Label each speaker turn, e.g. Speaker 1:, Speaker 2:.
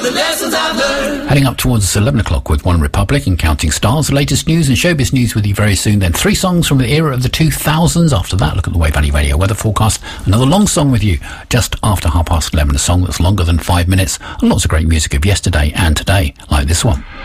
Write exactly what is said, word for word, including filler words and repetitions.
Speaker 1: The lessons I've learned.
Speaker 2: Heading up towards eleven o'clock with One Republic and Counting Stars. The latest news and showbiz news with you very soon. Then three songs from the era of the two thousands. After that, look at the Wave Valley Radio weather forecast. Another long song with you just after half past eleven. A song that's longer than five minutes. And lots of great music of yesterday and today, like this one.